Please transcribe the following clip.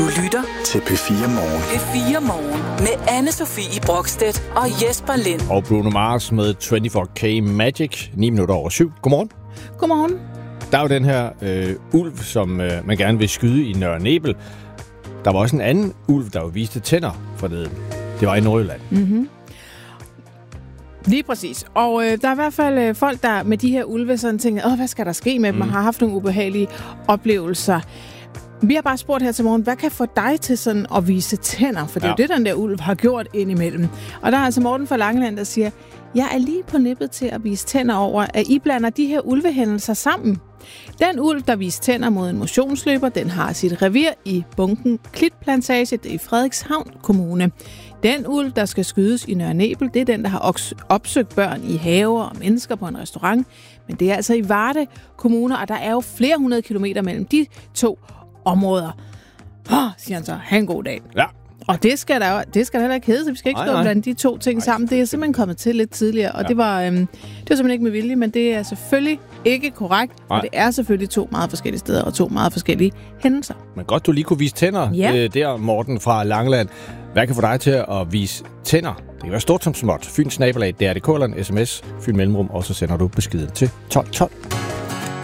Du lytter til P4 Morgen. P4 Morgen med Anne-Sophie Brokstedt og Jesper Lind. Og Bruno Mars med 24K Magic, 7:09. Godmorgen. Godmorgen. Der er jo den her ulv, som man gerne vil skyde i Nørre Nebel. Der var også en anden ulv, der jo viste tænder forleden. Det var i Nordjylland. Mm-hmm. Lige præcis. Og der er i hvert fald folk, der med de her ulve sådan tænker, hvad skal der ske med dem, og har haft nogle ubehagelige oplevelser. Vi har bare spurgt her til morgen, hvad kan få dig til sådan at vise tænder? For det er jo det, den der ulv har gjort indimellem. Og der er altså Morten fra Langeland, der siger, jeg er lige på nippet til at vise tænder over, at I blander de her ulvehændelser sammen. Den ulv, der viste tænder mod en motionsløber, den har sit revir i bunken Klitplantage, det er i Frederikshavn Kommune. Den ulv, der skal skydes i Nørre Nebel, det er den, der har opsøgt børn i haver og mennesker på en restaurant. Men det er altså i Varde Kommune, og der er jo flere hundrede kilometer mellem de to områder. Siger han så, ha' en god dag. Ja. Og det skal der heller ikke hedde, så vi skal ikke stå og blande de to ting sammen. Det er simpelthen kommet til lidt tidligere, og det var simpelthen ikke med vilje, men det er selvfølgelig ikke korrekt, og det er selvfølgelig to meget forskellige steder og to meget forskellige hændelser. Men godt, du lige kunne vise tænder der, Morten fra Langeland. Hvad kan få dig til at vise tænder? Det kan være stort som småt. Fyns nabolag, DRDK eller en sms, Fyn Mellemrum, og så sender du beskeden til 1212.